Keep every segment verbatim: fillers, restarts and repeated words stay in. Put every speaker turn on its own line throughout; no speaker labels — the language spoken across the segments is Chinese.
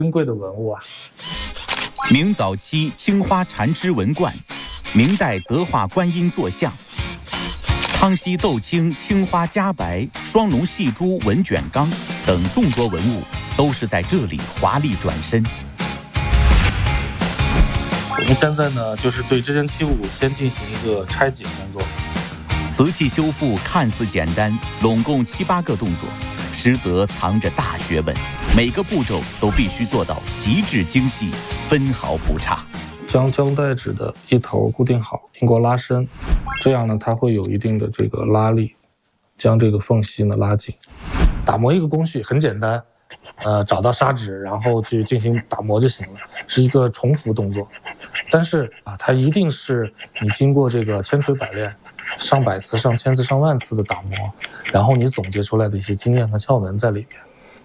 珍贵的文物啊。
明早期青花缠枝纹冠，明代德化观音坐像，康熙豆青青花夹白、双龙细珠纹卷缸等众多文物，都是在这里华丽转身。
我们现在呢，就是对这件器物先进行一个拆解工作。
瓷器修复看似简单，拢共七八个动作，实则藏着大学问，每个步骤都必须做到极致精细，分毫不差。
将胶带纸的一头固定好，经过拉伸，这样呢，它会有一定的这个拉力，将这个缝隙呢拉紧。打磨一个工序很简单，呃，找到砂纸，然后去进行打磨就行了，是一个重复动作。但是啊，它一定是你经过这个千锤百炼，上百次、上千次、上万次的打磨，然后你总结出来的一些经验和窍门在里面。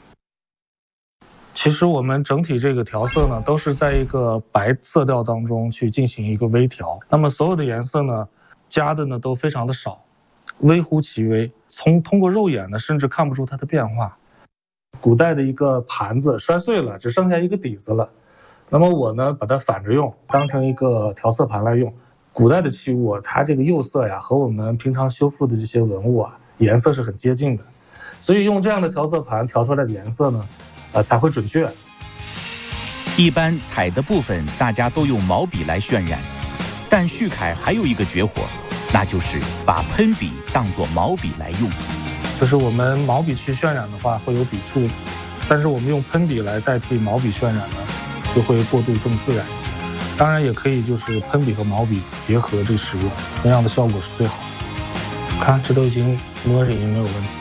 其实我们整体这个调色呢，都是在一个白色调当中去进行一个微调。那么所有的颜色呢，加的呢都非常的少，微乎其微，从通过肉眼呢，甚至看不出它的变化。古代的一个盘子摔碎了，只剩下一个底子了。那么我呢，把它反着用，当成一个调色盘来用。古代的器物啊，它这个釉色呀，和我们平常修复的这些文物啊，颜色是很接近的。所以用这样的调色盘调出来的颜色呢，呃，才会准确。
一般彩的部分大家都用毛笔来渲染，但旭凯还有一个绝活，那就是把喷笔当作毛笔来用。
就是我们毛笔去渲染的话会有笔触，但是我们用喷笔来代替毛笔渲染呢，就会过渡更自然一些。当然也可以就是喷笔和毛笔结合这使用，那样的效果是最好的。看，这都已经摸着已经没有问题。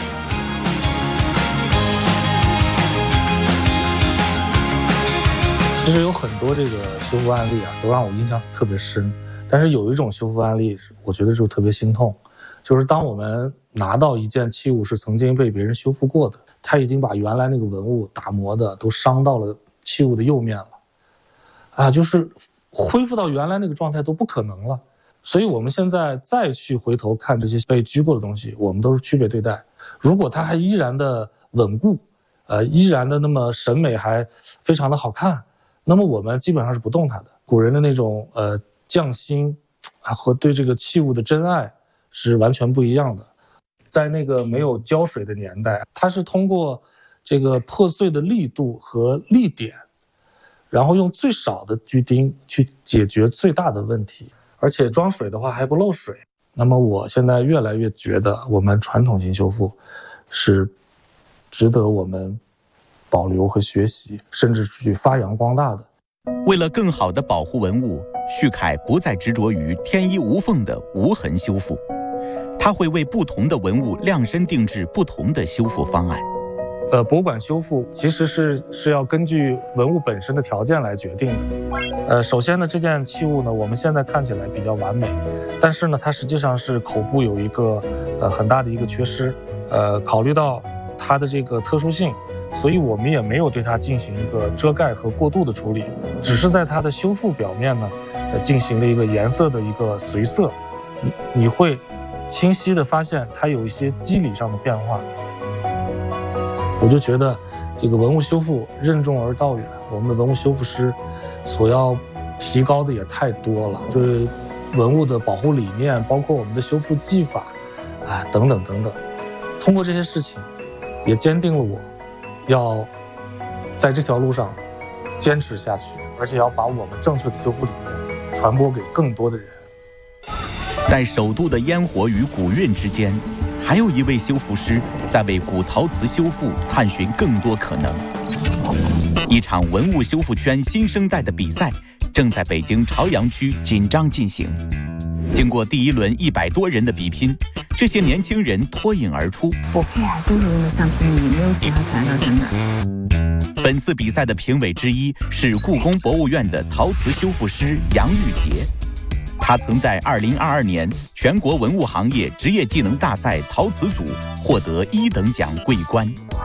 其实有很多这个修复案例啊，都让我印象特别深。但是有一种修复案例，我觉得就特别心痛，就是当我们拿到一件器物是曾经被别人修复过的，他已经把原来那个文物打磨的都伤到了器物的釉面了，啊，就是恢复到原来那个状态都不可能了。所以我们现在再去回头看这些被居过的东西，我们都是区别对待。如果它还依然的稳固，呃，依然的那么审美还非常的好看，那么我们基本上是不动它的。古人的那种呃匠心啊和对这个器物的真爱是完全不一样的。在那个没有胶水的年代，它是通过这个破碎的力度和力点，然后用最少的锯钉去解决最大的问题，而且装水的话还不漏水。那么我现在越来越觉得我们传统型修复是值得我们保留和学习，甚至去发扬光大的。
为了更好地保护文物，旭凯不再执着于天衣无缝的无痕修复，他会为不同的文物量身定制不同的修复方案。
呃，博物馆修复其实是是要根据文物本身的条件来决定的。呃，首先呢，这件器物呢，我们现在看起来比较完美，但是呢，它实际上是口部有一个呃很大的一个缺失。呃，考虑到它的这个特殊性，所以我们也没有对它进行一个遮盖和过渡的处理，只是在它的修复表面呢，呃，进行了一个颜色的一个随色。你你会清晰地发现它有一些肌理上的变化。我就觉得这个文物修复任重而道远，我们的文物修复师所要提高的也太多了，就是文物的保护理念，包括我们的修复技法啊等等等等。通过这些事情也坚定了我要在这条路上坚持下去，而且要把我们正确的修复理念传播给更多的人。
在首都的烟火与古韵之间，还有一位修复师在为古陶瓷修复探寻更多可能。一场文物修复圈新生代的比赛正在北京朝阳区紧张进行。经过第一轮一百多人的比拼，这些年轻人脱颖而出。
我配还都是用的橡皮泥，没有其他材料真的。
本次比赛的评委之一是故宫博物院的陶瓷修复师杨玉杰。他曾在二零二二年全国文物行业职业技能大赛陶瓷组获得一等奖桂冠。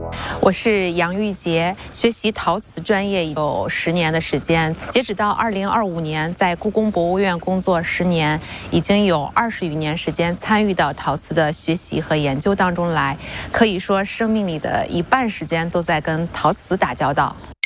我是杨玉洁，学习陶瓷专业有十年的时间，截止到二零二五年，在故宫博物院工作十年，已经有二十余年时间参与到陶瓷的学习和研究当中来，可以说生命里的一半时间都在跟陶瓷打交道。